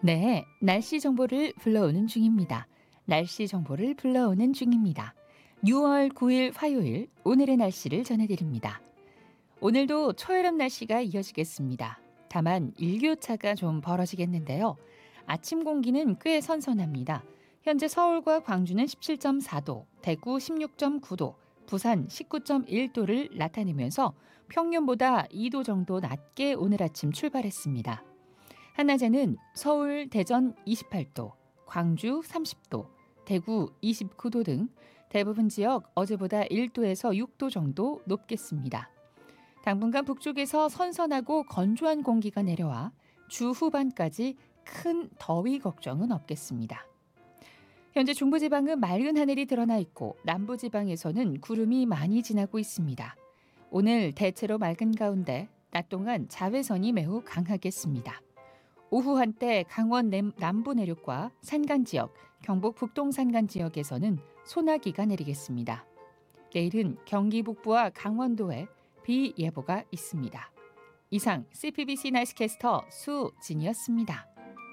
네, 날씨 정보를 불러오는 중입니다. 날씨 정보를 불러오는 중입니다. 6월 9일 화요일 오늘의 날씨를 전해드립니다. 오늘도 초여름 날씨가 이어지겠습니다. 다만 일교차가 좀 벌어지겠는데요. 아침 공기는 꽤 선선합니다. 현재 서울과 광주는 17.4도, 대구 16.9도, 부산 19.1도를 나타내면서 평년보다 2도 정도 낮게 오늘 아침 출발했습니다. 한낮에는 서울, 대전 28도, 광주 30도, 대구 29도 등 대부분 지역 어제보다 1도에서 6도 정도 높겠습니다. 당분간 북쪽에서 선선하고 건조한 공기가 내려와 주 후반까지 큰 더위 걱정은 없겠습니다. 현재 중부지방은 맑은 하늘이 드러나 있고 남부지방에서는 구름이 많이 지나고 있습니다. 오늘 대체로 맑은 가운데 낮 동안 자외선이 매우 강하겠습니다. 오후 한때 강원 남부 내륙과 산간 지역, 경북 북동 산간 지역에서는 소나기가 내리겠습니다. 내일은 경기 북부와 강원도에 비 예보가 있습니다. 이상 CPBC 날씨캐스터 수진이었습니다.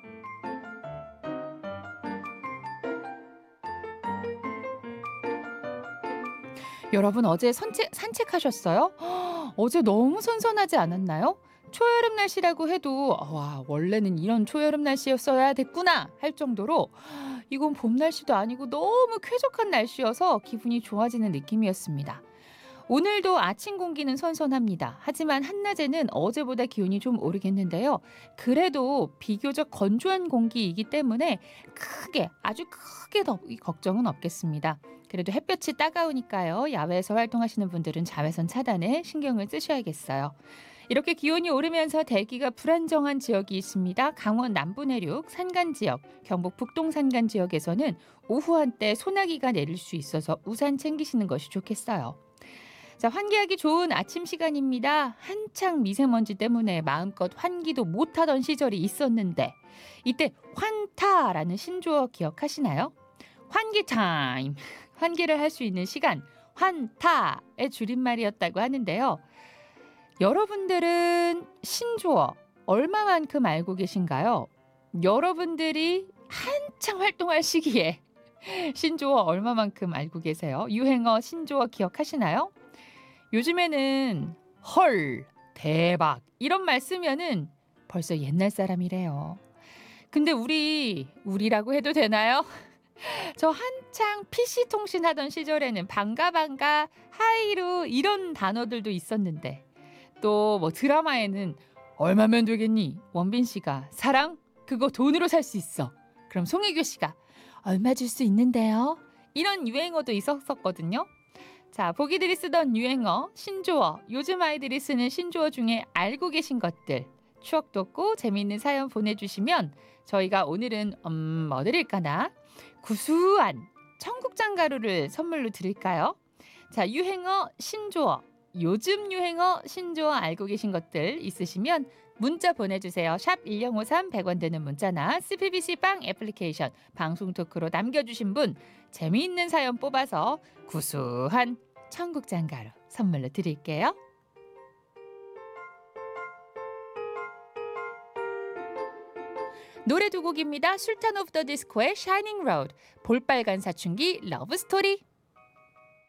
여러분 어제 산책하셨어요? 어제 너무 선선하지 않았나요? 초여름 날씨라고 해도 와 원래는 이런 초여름 날씨였어야 됐구나 할 정도로 이건 봄 날씨도 아니고 너무 쾌적한 날씨여서 기분이 좋아지는 느낌이었습니다. 오늘도 아침 공기는 선선합니다. 하지만 한낮에는 어제보다 기온이 좀 오르겠는데요. 그래도 비교적 건조한 공기이기 때문에 아주 크게 더위 걱정은 없겠습니다. 그래도 햇볕이 따가우니까요. 야외에서 활동하시는 분들은 자외선 차단에 신경을 쓰셔야겠어요. 이렇게 기온이 오르면서 대기가 불안정한 지역이 있습니다. 강원 남부 내륙 산간 지역, 경북 북동 산간 지역에서는 오후 한때 소나기가 내릴 수 있어서 우산 챙기시는 것이 좋겠어요. 자, 환기하기 좋은 아침 시간입니다. 한창 미세먼지 때문에 마음껏 환기도 못하던 시절이 있었는데 이때 환타라는 신조어 기억하시나요? 환기 타임, 환기를 할 수 있는 시간, 환타의 줄임말이었다고 하는데요. 여러분들은 신조어 얼마만큼 알고 계신가요? 여러분들이 한창 활동할 시기에 신조어 얼마만큼 알고 계세요? 유행어 신조어 기억하시나요? 요즘에는 헐, 대박 이런 말 쓰면은 벌써 옛날 사람이래요. 근데 우리라고 해도 되나요? 저 한창 PC 통신하던 시절에는 반가, 하이루 이런 단어들도 있었는데 또 뭐 드라마에는 얼마면 되겠니? 원빈 씨가 사랑? 그거 돈으로 살 수 있어. 그럼 송혜교 씨가 얼마 줄 수 있는데요? 이런 유행어도 있었거든요. 자, 보기들이 쓰던 유행어, 신조어, 요즘 아이들이 쓰는 신조어 중에 알고 계신 것들 추억 돋고 재미있는 사연 보내주시면 저희가 오늘은 뭐 드릴까나? 구수한 청국장 가루를 선물로 드릴까요? 자, 유행어, 신조어, 요즘 유행어, 신조어 알고 계신 것들 있으시면 문자 보내주세요. 샵 1053 100원 되는 문자나 CPBC 빵 애플리케이션 방송 토크로 남겨주신 분 재미있는 사연 뽑아서 구수한 청국장 가루 선물로 드릴게요. 노래 두 곡입니다. 술탄 오브 더 디스코의 샤이닝 로드, 볼빨간 사춘기 러브 스토리.